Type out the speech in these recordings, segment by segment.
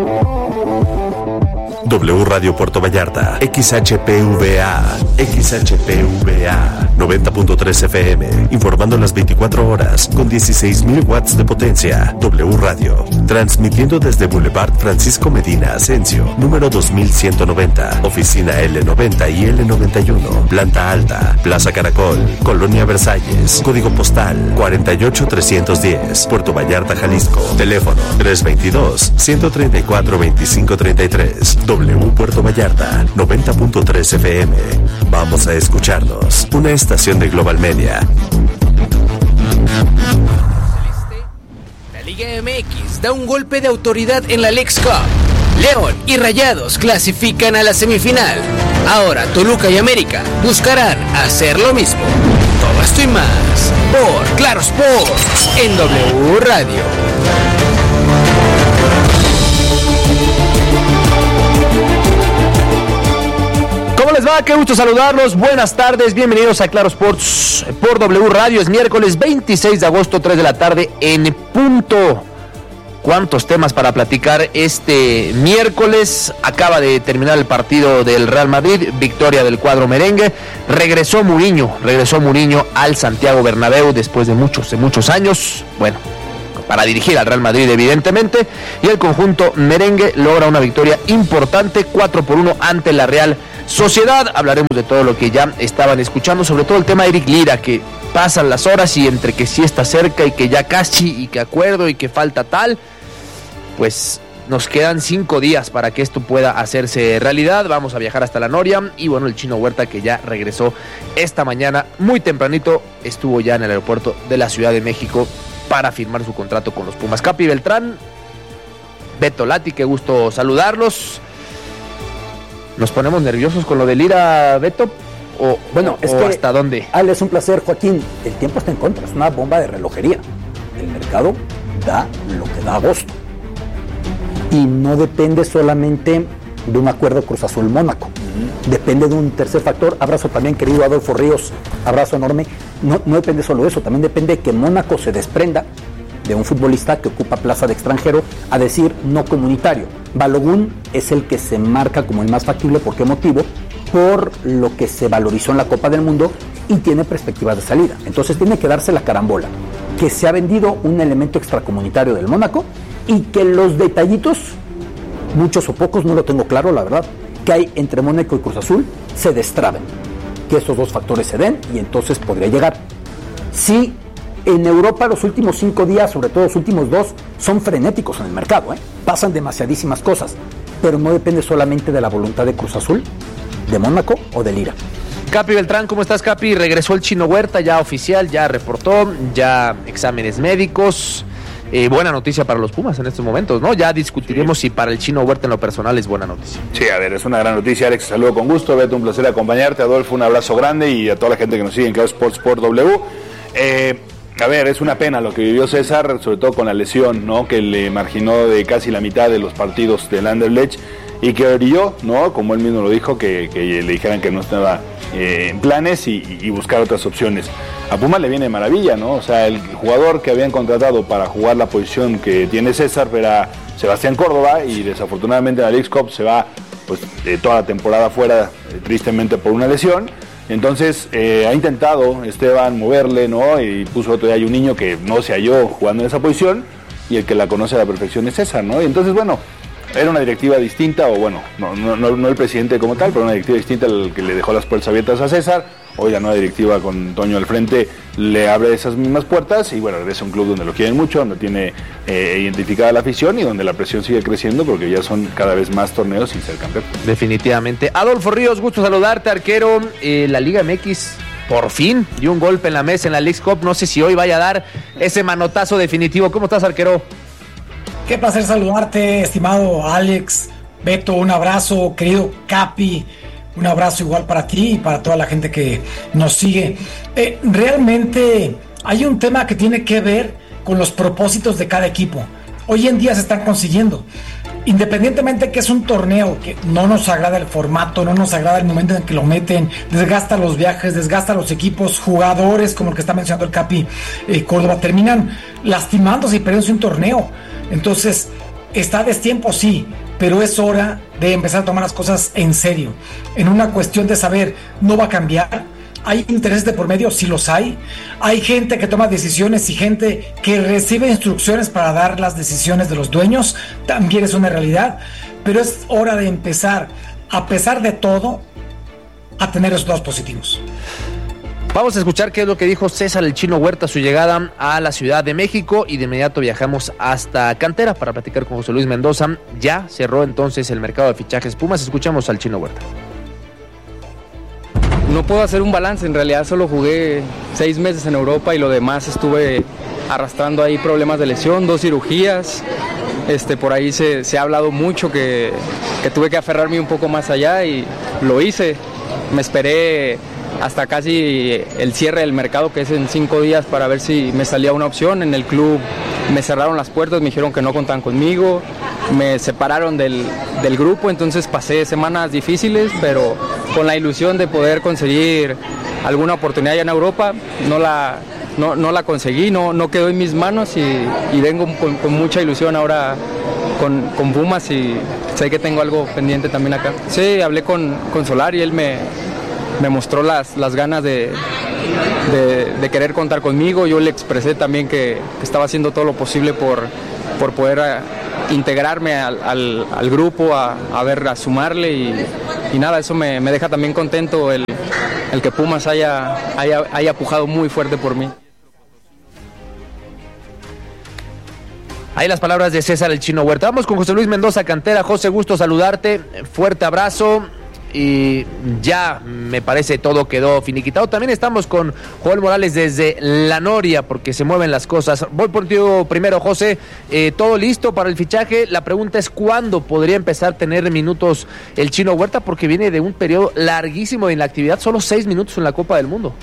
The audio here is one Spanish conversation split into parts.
W Radio Puerto Vallarta, XHPVA, 90.3 FM, informando las 24 horas con 16.000 watts de potencia. W Radio, transmitiendo desde Boulevard Francisco Medina Asensio, número 2190, oficina L90 y L91, planta alta, Plaza Caracol, Colonia Versalles, código postal 48310, Puerto Vallarta, Jalisco, teléfono 322-134-2533. W Puerto Vallarta, 90.3 FM. Vamos a escucharnos. Una estación de Global Media. La Liga MX da un golpe de autoridad en la Leagues Cup. León y Rayados clasifican a la semifinal. Ahora Toluca y América buscarán hacer lo mismo. Todo esto y más por Claro Sports en W Radio. ¿Cómo les va? Qué gusto saludarlos. Buenas tardes, bienvenidos a Claro Sports por W Radio. Es miércoles 26 de agosto, 3 de la tarde en punto. ¿Cuántos temas para platicar este miércoles? Acaba de terminar el partido del Real Madrid, victoria del cuadro merengue. Regresó Mourinho al Santiago Bernabéu después de muchos años. Bueno, para dirigir al Real Madrid evidentemente. Y el conjunto merengue logra una victoria importante, 4-1 ante la Real Sociedad. Hablaremos de todo lo que ya estaban escuchando, sobre todo el tema de Eric Lira, que pasan las horas y entre que sí está cerca y que ya casi y que acuerdo y que falta tal, pues nos quedan 5 días para que esto pueda hacerse realidad. Vamos a viajar hasta la Noria y bueno, el Chino Huerta, que ya regresó esta mañana muy tempranito, estuvo ya en el aeropuerto de la Ciudad de México para firmar su contrato con los Pumas. Capi Beltrán, Beto Lati, qué gusto saludarlos. ¿Nos ponemos nerviosos con lo de Lira, Beto? ¿O hasta dónde? Ale, es un placer, Joaquín. El tiempo está en contra, es una bomba de relojería. El mercado da lo que da agosto. Y no depende solamente de un acuerdo Cruz Azul-Mónaco. Depende de un tercer factor. Abrazo también, querido Adolfo Ríos. Abrazo enorme. No depende solo de eso, también depende de que Mónaco se desprenda de un futbolista que ocupa plaza de extranjero, a decir no comunitario. Balogun es el que se marca como el más factible. ¿Por qué motivo? Por lo que se valorizó en la Copa del Mundo y tiene perspectivas de salida. Entonces tiene que darse la carambola, que se ha vendido un elemento extracomunitario del Mónaco y que los detallitos, muchos o pocos, no lo tengo claro, la verdad, que hay entre Mónaco y Cruz Azul, se destraben. Que esos dos factores se den y entonces podría llegar. Sí, en Europa los últimos 5 días, sobre todo los últimos 2, son frenéticos en el mercado, pasan demasiadísimas cosas, pero no depende solamente de la voluntad de Cruz Azul, de Mónaco o de Lira. Capi Beltrán, ¿cómo estás, Capi? Regresó el Chino Huerta, ya oficial, ya reportó, ya exámenes médicos. Buena noticia para los Pumas en estos momentos, ¿no? Ya discutiremos si para el Chino Huerta en lo personal es buena noticia. Sí, a ver, es una gran noticia, Alex. Saludo con gusto, Beto, un placer acompañarte. Adolfo, un abrazo grande y a toda la gente que nos sigue en Claro Sports por W. A ver, es una pena lo que vivió César, sobre todo con la lesión, ¿no? Que le marginó de casi la mitad de los partidos del Anderlecht y que brilló, ¿no? Como él mismo lo dijo, que le dijeran que no estaba en planes y buscar otras opciones. A Puma le viene de maravilla, ¿no? O sea, el jugador que habían contratado para jugar la posición que tiene César era Sebastián Córdoba y desafortunadamente la Leagues Cup se va pues toda la temporada fuera, tristemente por una lesión. Entonces ha intentado Esteban moverle, ¿no? Y puso otro día hay un niño que no se halló jugando en esa posición y el que la conoce a la perfección es César, ¿no? Y entonces, bueno, era una directiva distinta, o bueno, no el presidente como tal, pero una directiva distinta al que le dejó las puertas abiertas a César. Hoy la nueva directiva con Toño al frente le abre esas mismas puertas y bueno, regresa a un club donde lo quieren mucho, donde tiene identificada la afición y donde la presión sigue creciendo porque ya son cada vez más torneos sin ser campeón. Definitivamente. Adolfo Ríos, gusto saludarte, arquero. La Liga MX por fin dio un golpe en la mesa en la Leagues Cup. No sé si hoy vaya a dar ese manotazo definitivo. ¿Cómo estás, arquero? Qué placer saludarte, estimado Alex, Beto, un abrazo, querido Capi, un abrazo igual para ti y para toda la gente que nos sigue. Realmente hay un tema que tiene que ver con los propósitos de cada equipo. Hoy en día se están consiguiendo. Independientemente que es un torneo que no nos agrada el formato, no nos agrada el momento en que lo meten, desgasta los viajes, desgasta los equipos, jugadores como el que está mencionando el Capi Córdoba, terminan lastimándose y perdiéndose un torneo. Entonces, ¿Está a destiempo? Sí, pero es hora de empezar a tomar las cosas en serio, en una cuestión de saber, ¿no va a cambiar? ¿Hay intereses de por medio? Sí los hay. Hay gente que toma decisiones y gente que recibe instrucciones para dar las decisiones de los dueños, también es una realidad, pero es hora de empezar, a pesar de todo, a tener resultados positivos. Vamos a escuchar qué es lo que dijo César el Chino Huerta a su llegada a la Ciudad de México, y de inmediato viajamos hasta Cantera para platicar con José Luis Mendoza. Ya cerró entonces el mercado de fichajes Pumas. Escuchamos al Chino Huerta. No puedo hacer un balance, en realidad solo jugué 6 meses en Europa y lo demás estuve arrastrando ahí problemas de lesión, 2 cirugías. Por ahí se ha hablado mucho que tuve que aferrarme un poco más allá y lo hice. Me esperé hasta casi el cierre del mercado, que es en 5 días, para ver si me salía una opción. En el club me cerraron las puertas, me dijeron que no contaban conmigo, me separaron del grupo, entonces pasé semanas difíciles, pero con la ilusión de poder conseguir alguna oportunidad allá en Europa. No la conseguí, no quedó en mis manos y vengo con mucha ilusión ahora con Pumas, y sé que tengo algo pendiente también acá. Sí, hablé con Solari y él me mostró las ganas de querer contar conmigo. Yo le expresé también que estaba haciendo todo lo posible por poder integrarme al grupo, a sumarle, y nada, eso me deja también contento el que Pumas haya pujado muy fuerte por mí. Ahí las palabras de César el Chino Huerta. Vamos con José Luis Mendoza, Cantera. José, gusto saludarte, fuerte abrazo. Y ya me parece todo quedó finiquitado. También estamos con Joel Morales desde La Noria, porque se mueven las cosas. Voy por ti primero, José. ¿Todo listo para el fichaje? La pregunta es ¿cuándo podría empezar a tener minutos el Chino Huerta? Porque viene de un periodo larguísimo de inactividad, solo 6 minutos en la Copa del Mundo.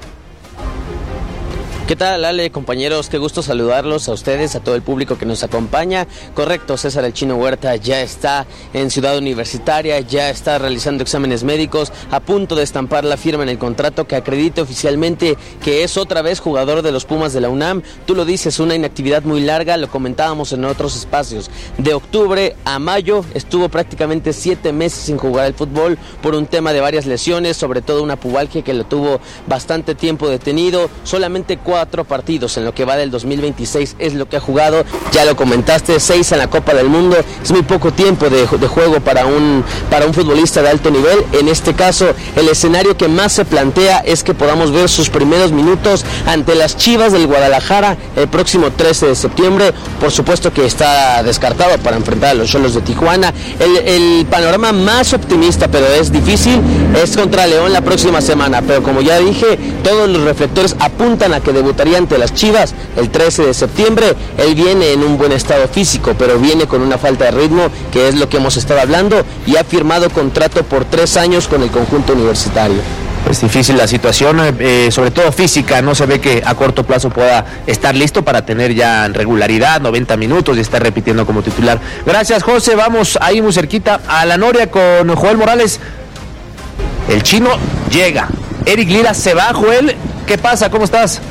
¿Qué tal, Ale, compañeros? Qué gusto saludarlos a ustedes, a todo el público que nos acompaña. Correcto, César el Chino Huerta ya está en Ciudad Universitaria, ya está realizando exámenes médicos, a punto de estampar la firma en el contrato que acredite oficialmente que es otra vez jugador de los Pumas de la UNAM. Tú lo dices, una inactividad muy larga, lo comentábamos en otros espacios. De octubre a mayo estuvo prácticamente 7 meses sin jugar al fútbol por un tema de varias lesiones, sobre todo una pubalgia que lo tuvo bastante tiempo detenido. Solamente 4 partidos en lo que va del 2026 es lo que ha jugado. Ya lo comentaste, 6 en la Copa del Mundo. Es muy poco tiempo de juego para un futbolista de alto nivel. En este caso, el escenario que más se plantea es que podamos ver sus primeros minutos ante las Chivas del Guadalajara el próximo 13 de septiembre. Por supuesto que está descartado para enfrentar a los Xolos de Tijuana. El panorama más optimista, pero es difícil, es contra León la próxima semana. Pero como ya dije, todos los reflectores apuntan a que debutaría ante las Chivas el 13 de septiembre. Él viene en un buen estado físico, pero viene con una falta de ritmo, que es lo que hemos estado hablando, y ha firmado contrato por 3 años con el conjunto universitario. Es difícil la situación, sobre todo física. No se ve que a corto plazo pueda estar listo para tener ya en regularidad 90 minutos y estar repitiendo como titular. Gracias, José. Vamos ahí muy cerquita a La Noria con Joel Morales. El Chino llega. Eric Lira se va, Joel. ¿Qué pasa? ¿Cómo estás?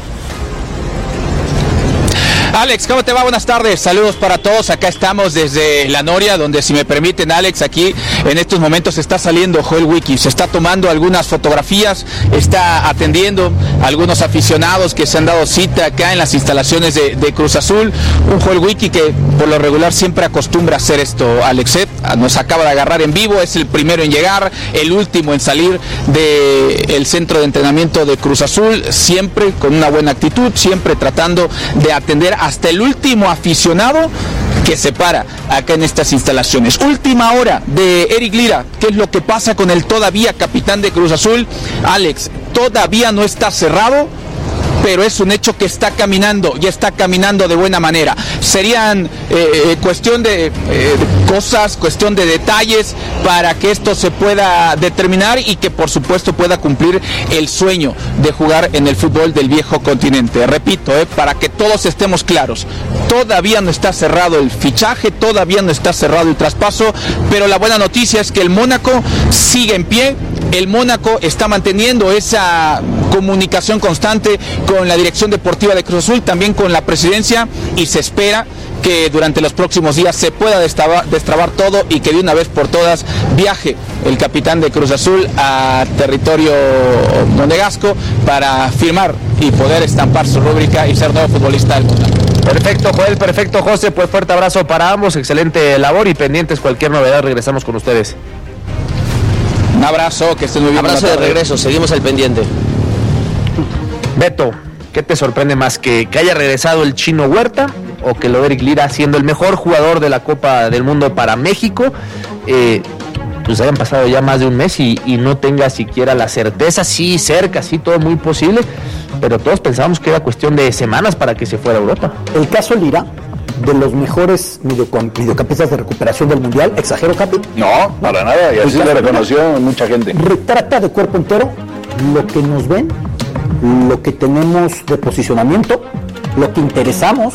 Alex, ¿cómo te va? Buenas tardes, saludos para todos. Acá estamos desde La Noria, donde, si me permiten, Alex, aquí en estos momentos está saliendo Joel Wiki, se está tomando algunas fotografías, está atendiendo a algunos aficionados que se han dado cita acá en las instalaciones de Cruz Azul. Un Joel Wiki que por lo regular siempre acostumbra a hacer esto, Alex. Nos acaba de agarrar en vivo, es el primero en llegar, el último en salir del centro de entrenamiento de Cruz Azul, siempre con una buena actitud, siempre tratando de atender hasta el último aficionado que se para acá en estas instalaciones. Última hora de Eric Lira. ¿Qué es lo que pasa con el todavía capitán de Cruz Azul? Alex, todavía no está cerrado, pero es un hecho que está caminando, y está caminando de buena manera. Serían cuestión de cosas, cuestión de detalles para que esto se pueda determinar y que por supuesto pueda cumplir el sueño de jugar en el fútbol del viejo continente. Repito, para que todos estemos claros, todavía no está cerrado el fichaje, todavía no está cerrado el traspaso, pero la buena noticia es que el Mónaco sigue en pie. El Mónaco está manteniendo esa comunicación constante con la dirección deportiva de Cruz Azul, también con la presidencia, y se espera que durante los próximos días se pueda destrabar todo y que de una vez por todas viaje el capitán de Cruz Azul a territorio monegasco para firmar y poder estampar su rúbrica y ser nuevo futbolista del mundo. Perfecto, Joel, perfecto, José, pues fuerte abrazo para ambos, excelente labor y pendientes cualquier novedad, regresamos con ustedes. Un abrazo, que estén muy bien. Abrazo de regreso, seguimos al pendiente. Beto, ¿qué te sorprende más? ¿Que haya regresado el Chino Huerta o que lo de Eric Lira siendo el mejor jugador de la Copa del Mundo para México? Pues hayan pasado ya más de un mes y no tenga siquiera la certeza, sí, cerca, sí, todo muy posible, pero todos pensábamos que era cuestión de semanas para que se fuera a Europa. El caso Lira, de los mejores mediocampistas de recuperación del Mundial, ¿exagero, Capi? No, para nada, y así lo reconoció mucha gente. Retrata de cuerpo entero lo que nos ven, lo que tenemos de posicionamiento, lo que interesamos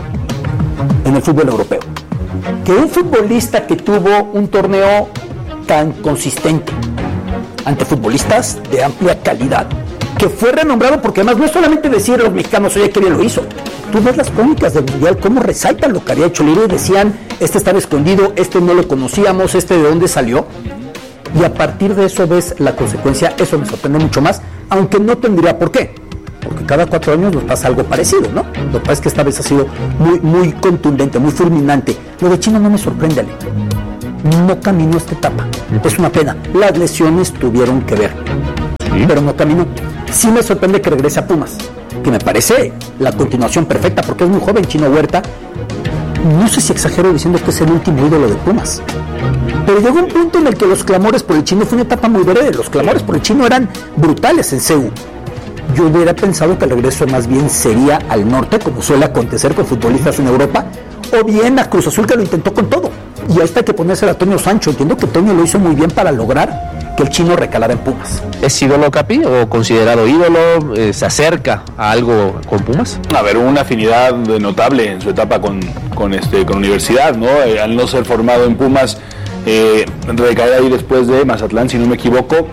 en el fútbol europeo. Que un futbolista que tuvo un torneo tan consistente ante futbolistas de amplia calidad, que fue renombrado, porque además no es solamente decir a los mexicanos, oye, qué bien lo hizo. Tú ves las crónicas del Mundial, cómo resaltan lo que había hecho Lira y decían, este estaba escondido, este no lo conocíamos, este de dónde salió. Y a partir de eso ves la consecuencia. Eso me sorprende mucho más, aunque no tendría por qué, porque cada 4 años nos pasa algo parecido, ¿no? Lo que pasa es que esta vez ha sido muy contundente, muy fulminante. Lo de Chino no me sorprende, Ale. No caminó esta etapa, es una pena. Las lesiones tuvieron que ver, pero no caminó. Sí me sorprende que regrese a Pumas, que me parece la continuación perfecta, porque es muy joven Chino Huerta. No sé si exagero diciendo que es el último ídolo de Pumas, pero llegó un punto en el que los clamores por el Chino, fue una etapa muy breve, los clamores por el Chino eran brutales en CU. Yo hubiera pensado que el regreso más bien sería al norte, como suele acontecer con futbolistas en Europa, o bien a Cruz Azul, que lo intentó con todo. Y ahí está, hay que ponerse a Toño Sancho. Entiendo que Toño lo hizo muy bien para lograr que el Chino recalara en Pumas. ¿Es ídolo, Capi, o considerado ídolo? ¿Se acerca a algo con Pumas? A ver, una afinidad notable en su etapa con Universidad, ¿no? Al no ser formado en Pumas, recae ahí después de Mazatlán, si no me equivoco.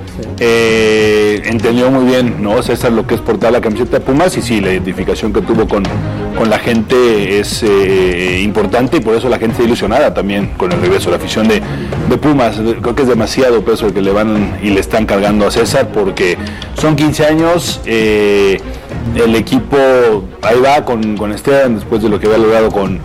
Entendió muy bien, ¿no? César, lo que es portar la camiseta de Pumas, y sí, la identificación que tuvo con la gente es importante, y por eso la gente está ilusionada también con el regreso. La afición de Pumas, creo que es demasiado peso el que le van y le están cargando a César, porque son 15 años, el equipo ahí va con Esteban, después de lo que había logrado con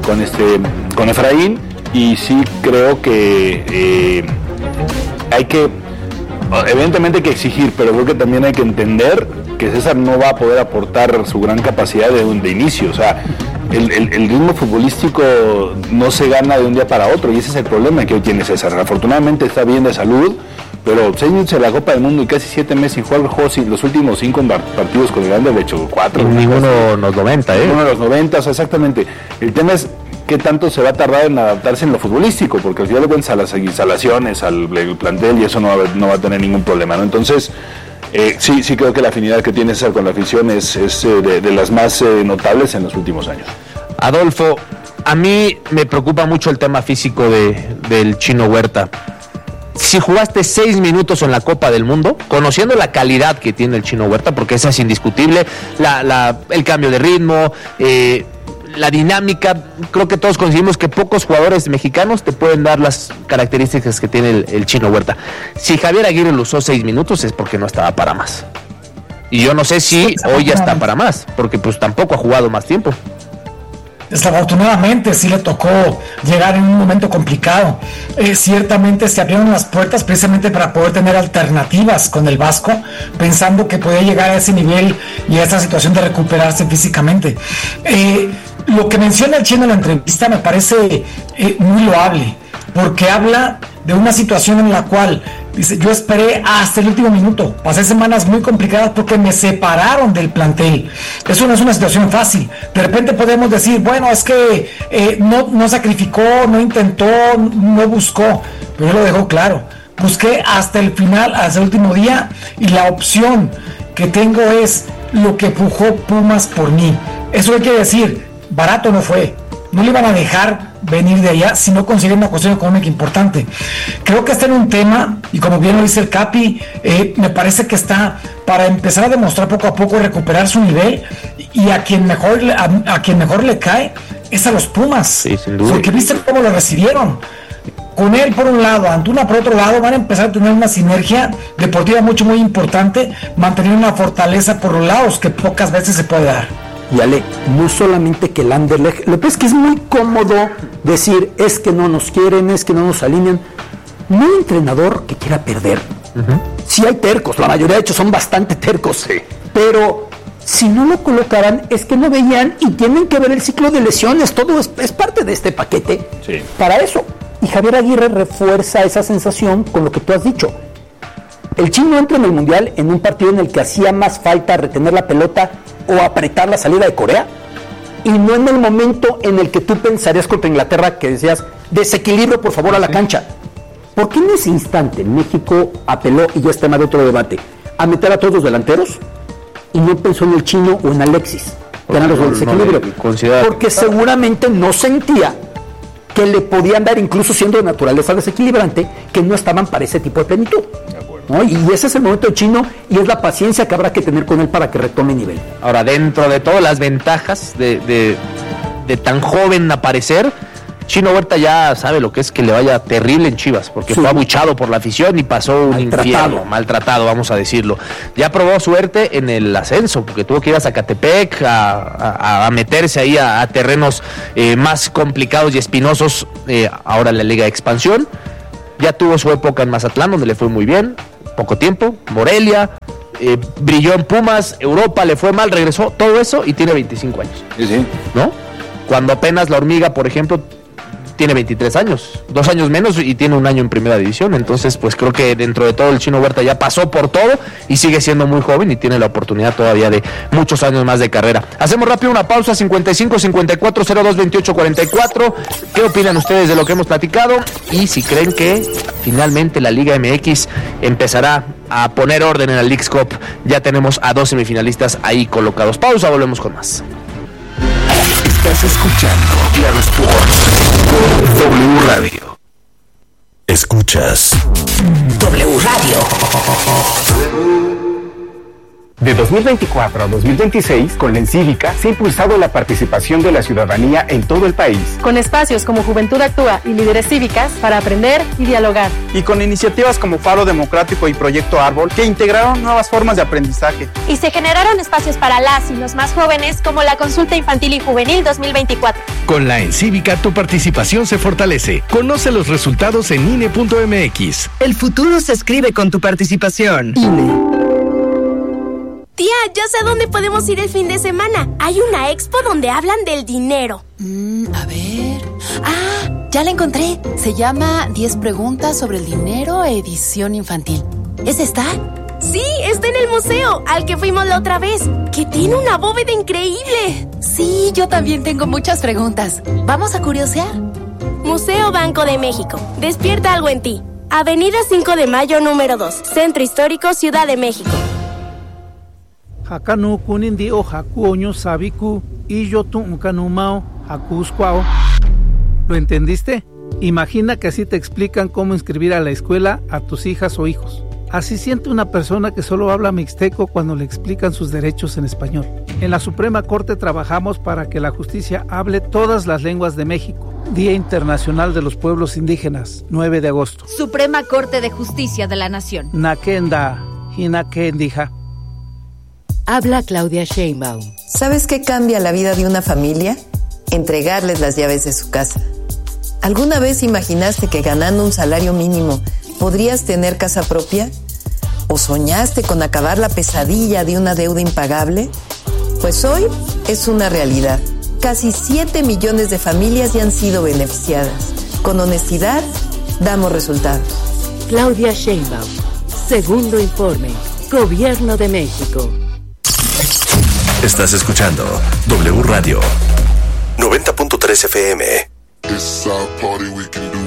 Efraín. Y sí creo que hay que, evidentemente hay que exigir, pero creo que también hay que entender que César no va a poder aportar su gran capacidad de inicio. O sea, el ritmo futbolístico no se gana de un día para otro, y ese es el problema que hoy tiene César. Afortunadamente está bien de salud, pero 6 minutos en la Copa del Mundo y casi 7 meses sin jugar, los últimos 5 partidos con el Grande, de hecho 4. Ninguno de los 90, Ninguno de los 90, o sea, exactamente. El tema es qué tanto se va a tardar en adaptarse en lo futbolístico, porque al final de cuentas a las instalaciones, al plantel, y eso no va a tener ningún problema, ¿no? Entonces, sí creo que la afinidad que tiene César con la afición es de las más notables en los últimos años. Adolfo, a mí me preocupa mucho el tema físico del Chino Huerta. Si jugaste 6 minutos en la Copa del Mundo, conociendo la calidad que tiene el Chino Huerta, porque esa es indiscutible, el cambio de ritmo, la dinámica, creo que todos coincidimos que pocos jugadores mexicanos te pueden dar las características que tiene el Chino Huerta. Si Javier Aguirre lo usó 6 minutos es porque no estaba para más. Y yo no sé si hoy ya está para más, porque pues tampoco ha jugado más tiempo. Desafortunadamente sí le tocó llegar en un momento complicado. Ciertamente se abrieron las puertas precisamente para poder tener alternativas con el Vasco, pensando que podía llegar a ese nivel y a esa situación de recuperarse físicamente. Lo que menciona el Chino en la entrevista me parece muy loable, porque habla de una situación en la cual dice: yo esperé hasta el último minuto, pasé semanas muy complicadas porque me separaron del plantel. Eso no es una situación fácil. De repente podemos decir, bueno, es que no sacrificó, no intentó, no buscó, pero él lo dejó claro: busqué hasta el final, hasta el último día, y la opción que tengo es lo que empujó Pumas por mí. Eso quiere decir, barato no fue, no le iban a dejar venir de allá si no consigue una cuestión económica importante. Creo que está en un tema, y como bien lo dice el Capi, me parece que está para empezar a demostrar poco a poco, recuperar su nivel, y a quien mejor le cae es a los Pumas. Sí, sin duda. Porque viste cómo lo recibieron. Con él por un lado, Antuna por otro lado, van a empezar a tener una sinergia deportiva muy importante, mantener una fortaleza por los lados que pocas veces se puede dar. Y Ale, no solamente que el Anderlecht, lo que es que es muy cómodo decir, es que no nos quieren, es que no nos alinean. No hay entrenador que quiera perder. Sí hay tercos, la mayoría de hecho son bastante tercos, sí. Pero si no lo colocaran es que no veían y tienen que ver el ciclo de lesiones, todo es parte de este paquete para eso. Y Javier Aguirre refuerza esa sensación con lo que tú has dicho. El Chino entra en el Mundial en un partido en el que hacía más falta retener la pelota o apretar la salida de Corea, y no en el momento en el que tú pensarías contra Inglaterra que decías, desequilibrio por favor a la cancha. ¿Por qué en ese instante México apeló, y ya es tema de otro debate, a meter a todos los delanteros y no pensó en el Chino o en Alexis, que eran los del desequilibrio? Porque seguramente no sentía que le podían dar, incluso siendo de naturaleza desequilibrante, que no estaban para ese tipo de plenitud, ¿no? Y ese es el momento del Chino y es la paciencia que habrá que tener con él para que retome nivel. Ahora, dentro de todas las ventajas de tan joven aparecer, Chino Huerta ya sabe lo que es que le vaya terrible en Chivas, porque fue abuchado por la afición y pasó un infierno, maltratado, vamos a decirlo. Ya probó suerte en el ascenso, porque tuvo que ir a Zacatepec a meterse ahí a terrenos más complicados y espinosos, ahora en la Liga de Expansión. Ya tuvo su época en Mazatlán, donde le fue muy bien, poco tiempo, Morelia, brilló en Pumas, Europa le fue mal, regresó, todo eso y tiene 25 años. Sí. ¿No? Cuando apenas la Hormiga, por ejemplo, tiene 23 años, 2 años menos y tiene 1 año en primera división. Entonces, pues creo que dentro de todo el Chino Huerta ya pasó por todo y sigue siendo muy joven y tiene la oportunidad todavía de muchos años más de carrera. Hacemos rápido una pausa, 55-54-02-28-44. ¿Qué opinan ustedes de lo que hemos platicado? Y si creen que finalmente la Liga MX empezará a poner orden en la Leagues Cup. Ya tenemos a 2 semifinalistas ahí colocados. Pausa, volvemos con más. Estás escuchando Claro Sports por W Radio. Escuchas W Radio. De 2024 a 2026, con la Encívica se ha impulsado la participación de la ciudadanía en todo el país. Con espacios como Juventud Actúa y Líderes Cívicas para aprender y dialogar. Y con iniciativas como Faro Democrático y Proyecto Árbol que integraron nuevas formas de aprendizaje. Y se generaron espacios para las y los más jóvenes como la Consulta Infantil y Juvenil 2024. Con la Encívica tu participación se fortalece. Conoce los resultados en INE.mx. El futuro se escribe con tu participación. INE. Tía, ya sé a dónde podemos ir el fin de semana. Hay una expo donde hablan del dinero. A ver... ¡Ah! Ya la encontré. Se llama 10 preguntas sobre el dinero, edición infantil. ¿Es esta? Sí, está en el museo, al que fuimos la otra vez. Que tiene una bóveda increíble. Sí, yo también tengo muchas preguntas. ¿Vamos a curiosear? Museo Banco de México. Despierta algo en ti. Avenida 5 de Mayo, número 2. Centro Histórico, Ciudad de México. Hakanu kunindi o hakuoño sabiku y yo tu kanumao hakuskwao. ¿Lo entendiste? Imagina que así te explican cómo inscribir a la escuela a tus hijas o hijos. Así siente una persona que solo habla mixteco cuando le explican sus derechos en español. En la Suprema Corte trabajamos para que la justicia hable todas las lenguas de México. Día Internacional de los Pueblos Indígenas, 9 de agosto. Suprema Corte de Justicia de la Nación. Nakenda, hinakendija. Habla Claudia Sheinbaum. ¿Sabes qué cambia la vida de una familia? Entregarles las llaves de su casa. ¿Alguna vez imaginaste que ganando un salario mínimo podrías tener casa propia? ¿O soñaste con acabar la pesadilla de una deuda impagable? Pues hoy es una realidad. Casi 7 millones de familias ya han sido beneficiadas. Con honestidad, damos resultados. Claudia Sheinbaum. Segundo informe. Gobierno de México. Estás escuchando W Radio 90.3 FM. It's our party, we can do